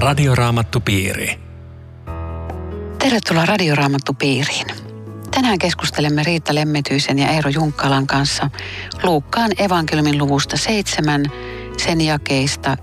Radioraamattupiiri. Tervetuloa Radioraamattupiiriin. Tänään keskustelemme Riitta Lemmetyisen ja Eero Junkkalan kanssa Luukkaan evankeliumin luvusta 7, sen jakeista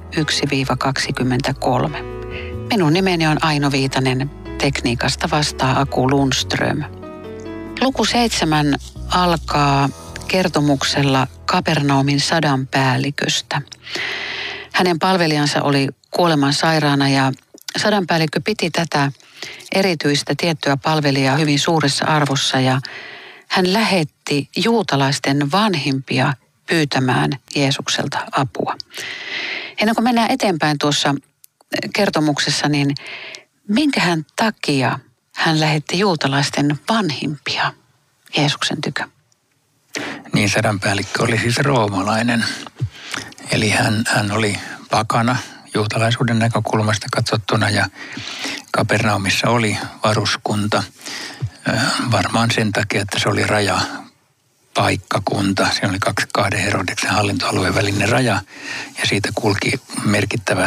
1-23. Minun nimeni on Aino Viitanen, tekniikasta vastaa Aku Lundström. Luku 7 alkaa kertomuksella Kapernaumin sadanpäälliköstä. Hänen palvelijansa oli kuoleman sairaana ja sadanpäällikkö piti tätä erityistä tiettyä palvelijaa hyvin suuressa arvossa ja hän lähetti juutalaisten vanhimpia pyytämään Jeesukselta apua. Ennen kuin mennään eteenpäin tuossa kertomuksessa, niin minkähän takia hän lähetti juutalaisten vanhimpia Jeesuksen tykö? Niin, sadanpäällikkö oli siis roomalainen. Eli hän oli pakana juutalaisuuden näkökulmasta katsottuna ja Kapernaumissa oli varuskunta. Varmaan sen takia, että se oli rajapaikkakunta. Se oli kahden Herodeksen hallintoalueen välinen raja ja siitä kulki merkittävä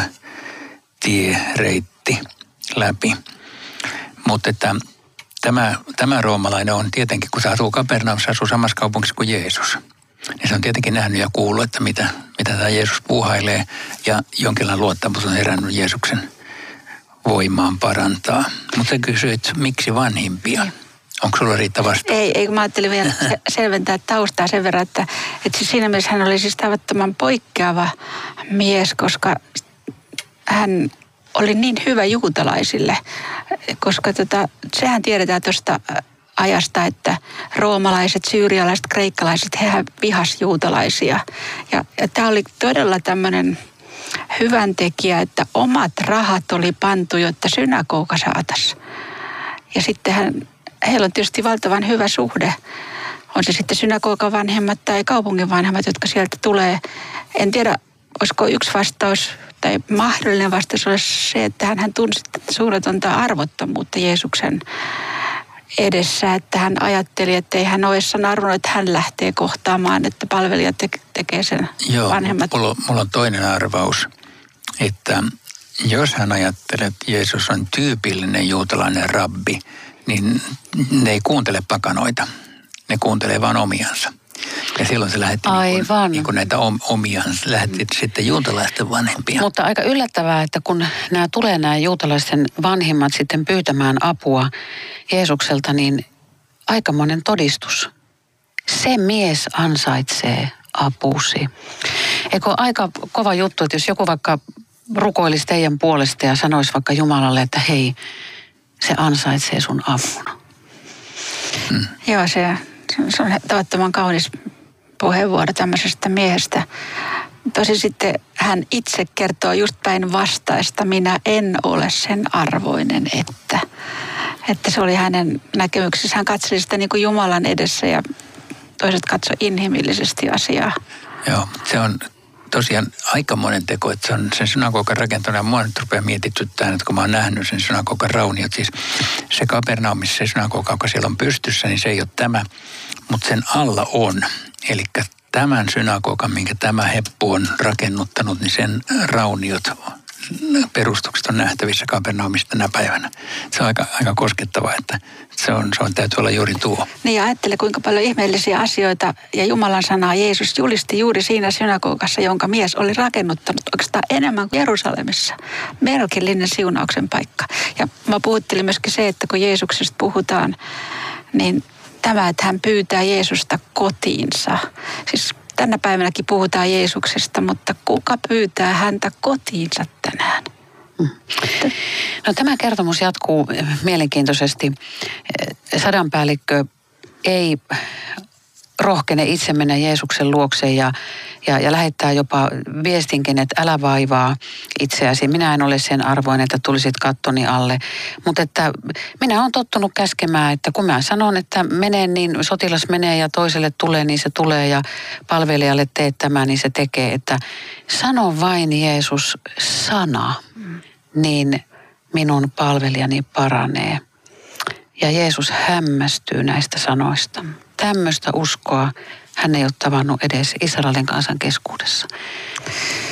tiereitti läpi. Mutta että tämä roomalainen on tietenkin, kun se asuu Kapernaumissa, asuu samassa kaupungissa kuin Jeesus. Niin se on tietenkin nähnyt ja kuullut, että mitä tämä Jeesus puuhailee ja jonkinlainen luottamus on herännyt Jeesuksen voimaan parantaa. Mutta sä kysyit, miksi vanhimpia? Onko sulla Riitta vasta? Ei, kun mä ajattelin vielä selventää taustaa sen verran, että siis siinä mielessä hän oli siis tavattoman poikkeava mies, koska hän oli niin hyvä juutalaisille, koska sehän tiedetään tuosta ajasta, että roomalaiset, syyrialaiset, kreikkalaiset, hehän vihas juutalaisia. Ja tämä oli todella tämmöinen hyvän tekijä, että omat rahat oli pantu, jotta synagoga saataisiin. Ja sitten heillä on tietysti valtavan hyvä suhde. On se sitten synagogan vanhemmat tai kaupungin vanhemmat, jotka sieltä tulee. En tiedä, olisiko yksi vastaus tai mahdollinen vastaus olisi se, että hän tunsi suunnatonta arvottomuutta Jeesuksen edessä, että hän ajatteli, että ei hän ole arvonnut, että hän lähtee kohtaamaan, että palvelija tekee sen vanhemmat. Mulla on toinen arvaus, että jos hän ajattelee, että Jeesus on tyypillinen juutalainen rabbi, niin ne ei pakanoita, ne kuuntelee vaan omiansa. Ja silloin se lähetti niin kuin näitä omiansa, lähetti sitten juutalaisten vanhempia. Mutta aika yllättävää, että kun nämä juutalaisten vanhimmat sitten pyytämään apua Jeesukselta, niin aikamoinen todistus. Se mies ansaitsee apusi. Eikö ole aika kova juttu, että jos joku vaikka rukoilisi teidän puolesta ja sanoisi vaikka Jumalalle, että hei, se ansaitsee sun avun. Joo, se on tavattoman kaunis puheenvuoro tämmöisestä miehestä. Tosin sitten hän itse kertoo just päinvastaista. Minä en ole sen arvoinen, että se oli hänen näkemyksensä. Hän katseli sitä niin kuin Jumalan edessä ja toiset katsoi inhimillisesti asiaa. Joo, se on tosiaan aikamoinen teko, että se on sen synagogan rakentanut. Ja mua nyt rupeaa mietityttämään, että kun mä oon nähnyt sen synagogan rauniot, siis se Kapernaumissa se synagoga, joka siellä on pystyssä, niin se ei ole tämä, mutta sen alla on. Eli tämän synagogan, minkä tämä heppu on rakennuttanut, niin sen rauniot, perustukset on nähtävissä Kapernaumissa tänä päivänä. Se on aika koskettavaa, että se on täytyy olla juuri tuo. Niin ja ajattele, kuinka paljon ihmeellisiä asioita ja Jumalan sanaa Jeesus julisti juuri siinä synagogassa, jonka mies oli rakennuttanut oikeastaan enemmän kuin Jerusalemissa. Merkillinen siunauksen paikka. Ja mä puhuttelin myöskin se, että kun Jeesuksesta puhutaan, niin tämä, että hän pyytää Jeesusta kotiinsa. Siis tänä päivänäkin puhutaan Jeesuksesta, mutta kuka pyytää häntä kotiinsa tänään? No, tämä kertomus jatkuu mielenkiintoisesti. Sadanpäällikkö ei rohkene itse mennä Jeesuksen luokse ja lähettää jopa viestinkin, että älä vaivaa itseäsi. Minä en ole sen arvoinen, että tulisit kattoni alle. Mutta että minä olen tottunut käskemään, että kun mä sanon, että menen, niin sotilas menee ja toiselle tulee, niin se tulee ja palvelijalle teet tämä, niin se tekee. Että sano vain Jeesus sana, niin minun palvelijani paranee. Ja Jeesus hämmästyy näistä sanoista. Tämmöistä uskoa hän ei ole tavannut edes Israelin kansan keskuudessa.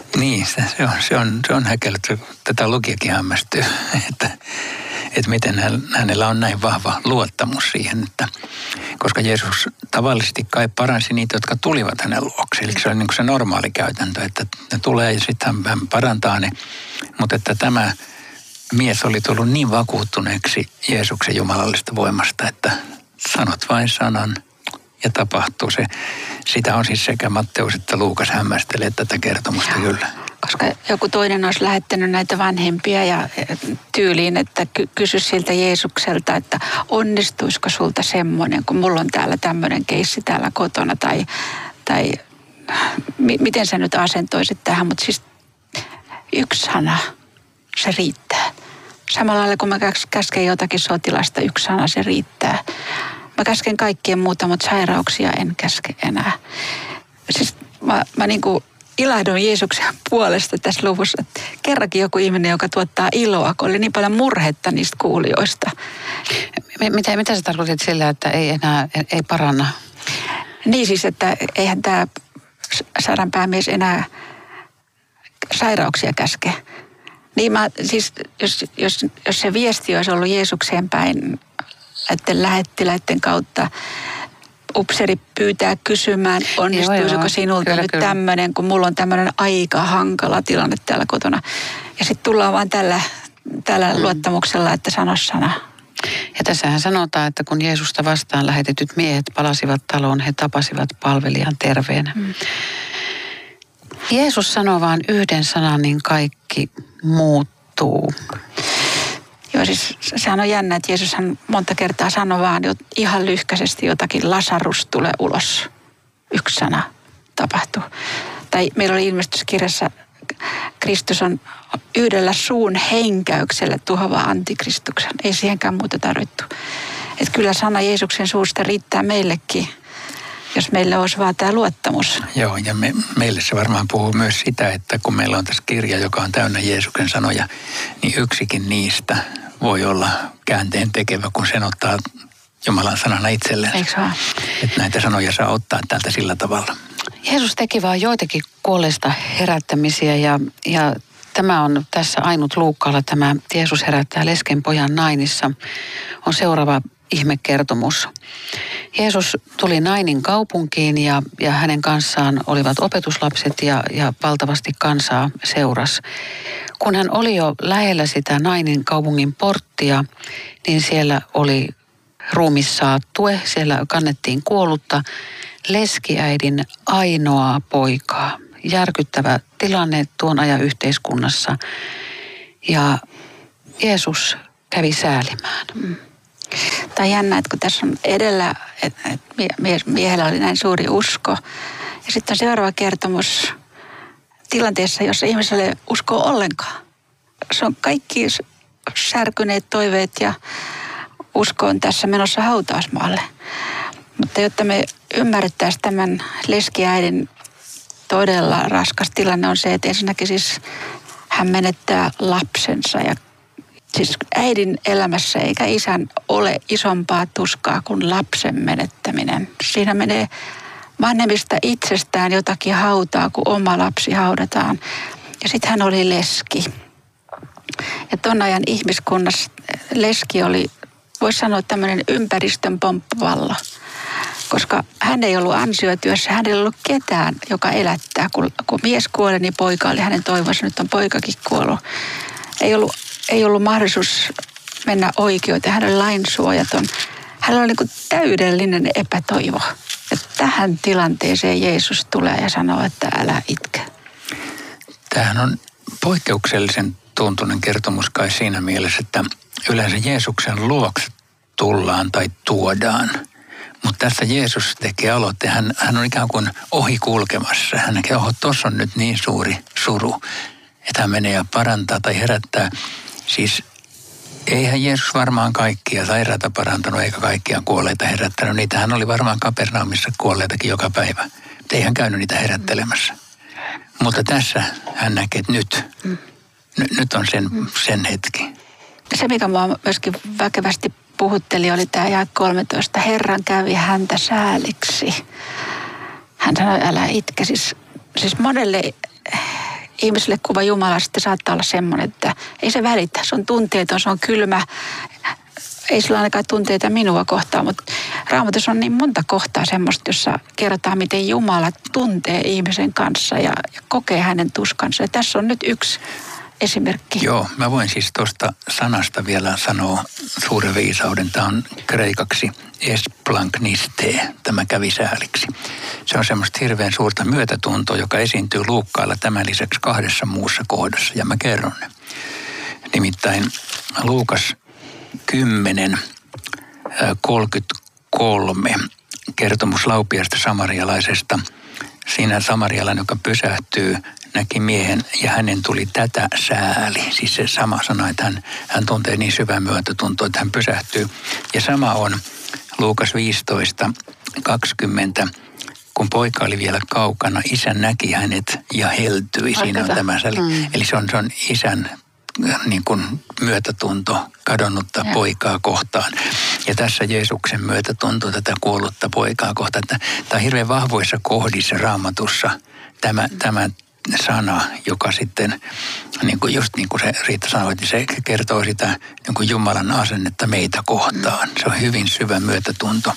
Niin, se on häkellyt. Tätä lukijakin hämmästyy, että miten hänellä on näin vahva luottamus siihen, että koska Jeesus tavallisesti kai paransi niitä, jotka tulivat hänen luokse. Eli se on niin kuin se normaali käytäntö, että ne tulee ja sitten hän parantaa ne. Mutta että tämä mies oli tullut niin vakuuttuneeksi Jeesuksen jumalallisesta voimasta, että sanot vain sanan ja tapahtuu se. Sitä on siis sekä Matteus että Luukas hämmästelee tätä kertomusta kyllä. Koska joku toinen olisi lähettänyt näitä vanhempia ja tyyliin, että kysy siltä Jeesukselta, että onnistuisiko sulta semmoinen, kun mulla on täällä tämmöinen keissi täällä kotona tai miten sä nyt asentoisit tähän, mutta siis yksi sana, se riittää. Samalla lailla kun mä käsken jotakin sotilasta, yksi sana, se riittää. Mä käsken kaikkien muuta, mutta sairauksia en käske enää. Siis mä niin kuin ilahdun Jeesuksen puolesta tässä luvussa. Kerrankin joku ihminen, joka tuottaa iloa, kun oli niin paljon murhetta niistä kuulijoista. Mitä sä tarkoitit sillä, että ei paranna? Niin siis, että eihän tämä sadanpäämies enää sairauksia käske. Niin siis, jos se viesti olisi ollut Jeesukseen päin, että lähettiläiden kautta upseri pyytää kysymään, onnistuisiko sinulta nyt tämmöinen, kun mulla on tämmöinen aika hankala tilanne täällä kotona. Ja sitten tullaan vaan tällä luottamuksella, että sano sana. Ja tässähän sanotaan, että kun Jeesusta vastaan lähetetyt miehet palasivat taloon, he tapasivat palvelijan terveenä. Jeesus sanoo vaan yhden sanan, niin kaikki muuttuu. Joo, siis sehän on jännä, että Jeesushan monta kertaa sanoi vaan ihan lyhkäisesti jotakin, Lasarus tulee ulos. Yksi sana tapahtuu. Tai meillä oli ilmestyskirjassa, Kristus on yhdellä suun henkäyksellä tuhova antikristuksen. Ei siihenkään muuta tarvittu. Että kyllä sana Jeesuksen suusta riittää meillekin, jos meillä olisi vaan tämä luottamus. Joo, ja meille se varmaan puhuu myös sitä, että kun meillä on tässä kirja, joka on täynnä Jeesuksen sanoja, niin yksikin niistä voi olla käänteen tekevä, kun sen ottaa Jumalan sanana itselleen. Eikö vaan? Että näitä sanoja saa ottaa täältä sillä tavalla. Jeesus teki vaan joitakin kuolleista herättämisiä ja tämä on tässä ainut Luukkaalla, tämä Jeesus herättää lesken pojan Nainissa, on seuraava ihmekertomus. Jeesus tuli Nainin kaupunkiin ja hänen kanssaan olivat opetuslapset ja valtavasti kansaa seurasi. Kun hän oli jo lähellä sitä Nainin kaupungin porttia, niin siellä oli ruumissaattue, siellä kannettiin kuollutta leskiäidin ainoaa poikaa. Järkyttävä tilanne tuon ajan yhteiskunnassa. Ja Jeesus kävi säälimään. Tai jännä, että kun tässä on edellä, että miehellä oli näin suuri usko. Ja sitten on seuraava kertomus tilanteessa, jossa ihmisellä ei usko ollenkaan. Se on kaikki särkyneet toiveet ja usko on tässä menossa hautausmaalle. Mutta jotta me ymmärrettäisiin tämän leskiäidin todella raskas tilanne on se, että ensinnäkin siis hän menettää lapsensa ja siis äidin elämässä eikä isän ole isompaa tuskaa kuin lapsen menettäminen. Siinä menee vanhemmista itsestään jotakin hautaa, kun oma lapsi haudataan. Ja sitten hän oli leski. Ja ton ajan ihmiskunnassa leski oli, voisi sanoa, tämmöinen ympäristön pomppapallo. Koska hän ei ollut ansiotyössä, hän ei ollut ketään, joka elättää. Kun mies kuoli, niin poika oli hänen toivonsa, nyt on poikakin kuollut. Ei ollut mahdollisuus mennä oikeuteen, hän oli lainsuojaton. Hänellä oli niin kuin täydellinen epätoivo. Ja tähän tilanteeseen Jeesus tulee ja sanoo, että älä itke. Tämähän on poikkeuksellisen tuntunen kertomus kai siinä mielessä, että yleensä Jeesuksen luokse tullaan tai tuodaan. Mutta tässä Jeesus tekee aloitteen. Hän on ikään kuin ohi kulkemassa. Hän näkee, että tuossa on nyt niin suuri suru, että hän menee ja parantaa tai herättää. Siis eihän Jeesus varmaan kaikkia sairaita parantanut eikä kaikkia kuolleita herättänyt. Niitähän oli varmaan Kapernaumissa kuolleitakin joka päivä. Mutta ei hän käynyt niitä herättelemässä. Mutta tässä hän näkee, että nyt on sen hetki. Se, mikä mua myöskin väkevästi puhutteli, oli tämä jae 13. Herran kävi häntä sääliksi. Hän sanoi, älä itke. Siis monelle ihmiselle kuva Jumalasta saattaa olla semmoinen, että ei se välitä. Se on tunteeton, se on kylmä. Ei sillä ainakaan tunteita minua kohtaan, mutta Raamatussa on niin monta kohtaa semmoista, jossa kerrotaan, miten Jumala tuntee ihmisen kanssa ja kokee hänen tuskansa. Ja tässä on nyt yksi esimerkki. Joo, mä voin siis tuosta sanasta vielä sanoa suuren viisauden. Tämä on kreikaksi esplankniste, tämä kävi sääliksi. Se on semmoista hirveän suurta myötätuntoa, joka esiintyy Luukkaalla tämän lisäksi 2 muussa kohdassa, ja mä kerron ne. Nimittäin Luukas 10:33 kertomus laupiasta samarialaisesta. Siinä samarialainen, joka pysähtyy, näki miehen ja hänen tuli tätä sääli. Siis se sama sana, että hän tuntee niin syvää myötätuntoa, että hän pysähtyy. Ja sama on Luukas 15:20. Kun poika oli vielä kaukana, isä näki hänet ja heltyi. Siinä on tämä sääli. Eli se on isän niin kuin myötätunto kadonnutta poikaa kohtaan. Ja tässä Jeesuksen myötätunto tätä kuollutta poikaa kohtaan. Tämä on hirveän vahvoissa kohdissa Raamatussa tämä sana, joka sitten, just niin kuin se Riitta sanoi, että se kertoo sitä niin kuin Jumalan asennetta meitä kohtaan. Se on hyvin syvä myötätunto.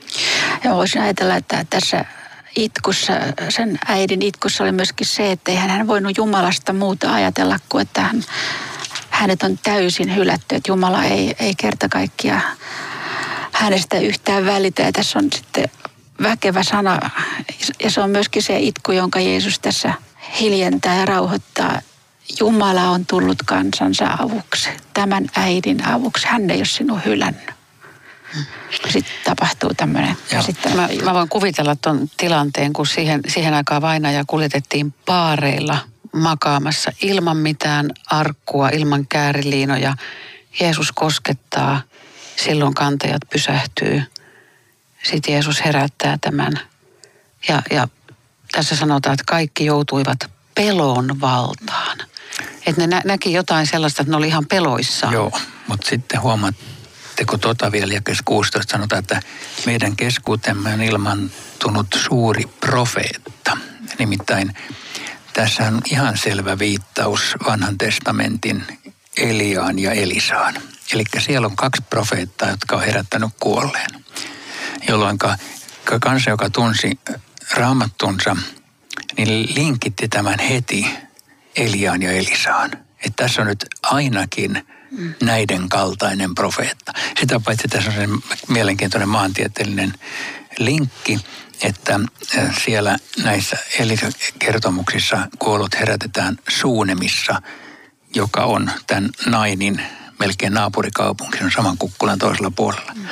Ja voisin ajatella, että tässä itkussa, sen äidin itkussa oli myöskin se, että eihän hän voinut Jumalasta muuta ajatella kuin, että hänet on täysin hylätty, että Jumala ei kerta kaikkiaan hänestä yhtään välitä. Ja tässä on sitten väkevä sana, ja se on myöskin se itku, jonka Jeesus tässä hiljentää ja rauhoittaa. Jumala on tullut kansansa avuksi, tämän äidin avuksi. Hän ei ole sinua hylännyt. Sitten tapahtuu tämmöinen käsittämätön. Mä voin kuvitella tuon tilanteen, kun siihen aikaan vainaja kuljetettiin paareilla makaamassa ilman mitään arkkua, ilman kääriliinoja. Jeesus koskettaa, silloin kantajat pysähtyy. Sitten Jeesus herättää tämän. Ja tässä sanotaan, että kaikki joutuivat pelon valtaan. Että ne näki jotain sellaista, että ne oli ihan peloissaan. Joo, mutta sitten huomaatteko vielä jakeessa 16 sanotaan, että meidän keskuutemme on ilmantunut suuri profeetta. Nimittäin tässä on ihan selvä viittaus vanhan testamentin Eliaan ja Elisaan. Eli siellä on 2 profeettaa, jotka on herättänyt kuolleen. Jolloin kansa, joka tunsi raamattunsa, niin linkitti tämän heti Eliaan ja Elisaan. Että tässä on nyt ainakin näiden kaltainen profeetta. Sitä paitsi tässä on se mielenkiintoinen maantieteellinen linkki, että siellä näissä Elisa-kertomuksissa kuollut herätetään Suunemissa, joka on tämän Nainin melkein naapurikaupunki, se on saman kukkulan toisella puolella.